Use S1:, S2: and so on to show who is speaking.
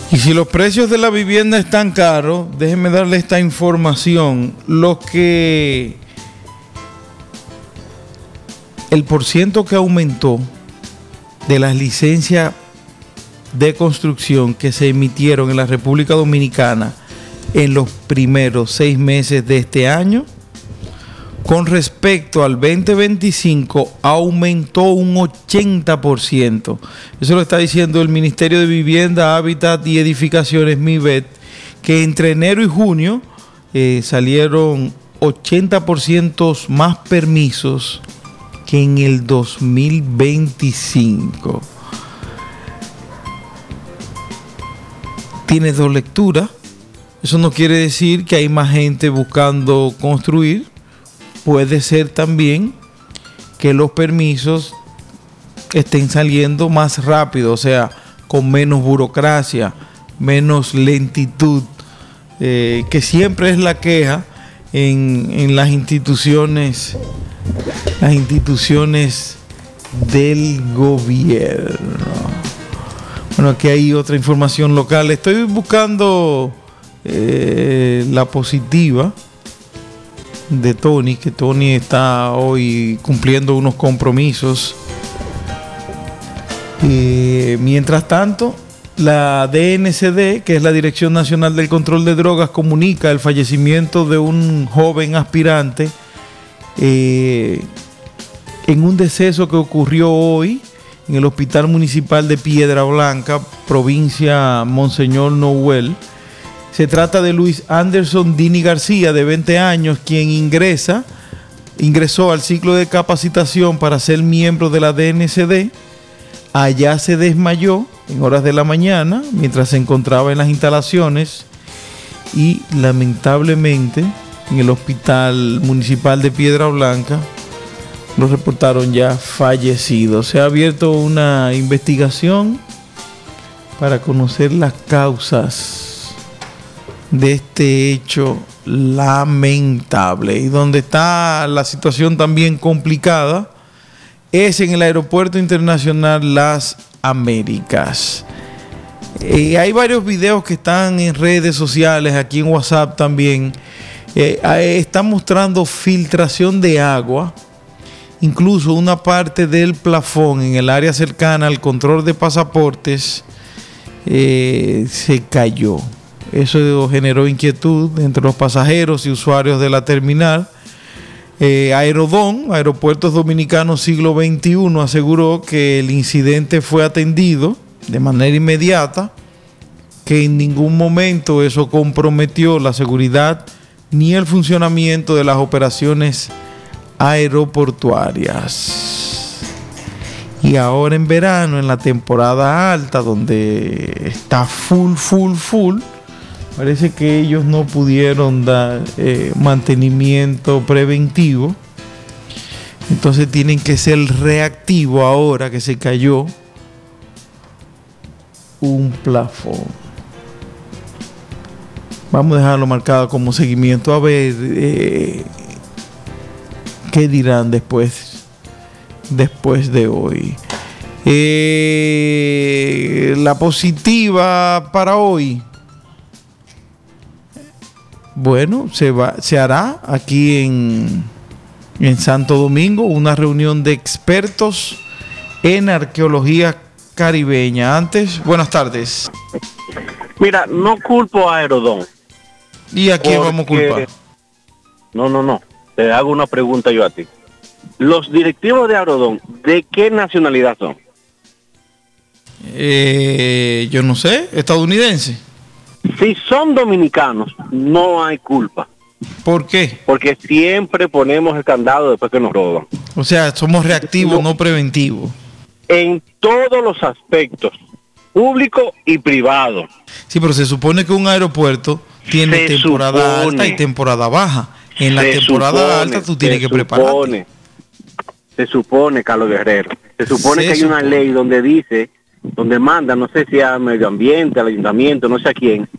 S1: Y si los precios de la vivienda están caros, déjenme darle esta información. El porciento que aumentó de las licencias de construcción que se emitieron en la República Dominicana en los primeros 6 meses de este año, con respecto al 2025, aumentó un 80%. Eso lo está diciendo el Ministerio de Vivienda, Hábitat y Edificaciones, MIVET, que entre enero y junio salieron 80% más permisos que en el 2025. Tiene 2 lecturas. Eso no quiere decir que hay más gente buscando construir. Puede ser también que los permisos estén saliendo más rápido, o sea, con menos burocracia, menos lentitud, que siempre es la queja en las instituciones del gobierno. Bueno, aquí hay otra información local. Estoy buscando la positiva de Tony, que Tony está hoy cumpliendo unos compromisos. Mientras tanto, la DNCD, que es la Dirección Nacional del Control de Drogas, comunica el fallecimiento de un joven aspirante en un deceso que ocurrió hoy en el Hospital Municipal de Piedra Blanca, provincia Monseñor Noel. Se trata de Luis Anderson Dini García, de 20 años, quien ingresó al ciclo de capacitación para ser miembro de la DNCD. Allá se desmayó en horas de la mañana mientras se encontraba en las instalaciones y lamentablemente en el Hospital Municipal de Piedra Blanca lo reportaron ya fallecido. Se ha abierto una investigación para conocer las causas de este hecho lamentable. Y donde está la situación también complicada es en el Aeropuerto Internacional Las Américas. Hay varios videos que están en redes sociales, aquí en WhatsApp también. Están mostrando filtración de agua. Incluso una parte del plafón en el área cercana al control de pasaportes se cayó. Eso generó inquietud entre los pasajeros y usuarios de la terminal. Aerodón, Aeropuertos Dominicanos Siglo XXI, aseguró que el incidente fue atendido de manera inmediata, que en ningún momento eso comprometió la seguridad ni el funcionamiento de las operaciones aeroportuarias. Y ahora en verano, en la temporada alta, donde está full, parece que ellos no pudieron dar mantenimiento preventivo. Entonces tienen que ser reactivos ahora que se cayó un plafón. Vamos a dejarlo marcado como seguimiento. A ver qué dirán después de hoy. La positiva para hoy. Bueno, se hará aquí en Santo Domingo una reunión de expertos en arqueología caribeña. Antes, buenas tardes.
S2: Mira, no culpo a Aerodón.
S1: ¿Y a quién vamos a culpar?
S2: No. Te hago una pregunta yo a ti. Los directivos de Aerodón, ¿de qué nacionalidad son?
S1: Yo no sé, estadounidense.
S2: Si son dominicanos, no hay culpa.
S1: ¿Por qué?
S2: Porque siempre ponemos el candado después que nos roban.
S1: O sea, somos reactivos, no preventivos.
S2: En todos los aspectos, público y privado.
S1: Sí, pero se supone que un aeropuerto tiene temporada alta y temporada baja. En la temporada alta tú tienes que prepararte.
S2: Se supone, Carlos Guerrero, que hay una ley donde dice, donde manda, no sé si a medio ambiente, al ayuntamiento, no sé a quién,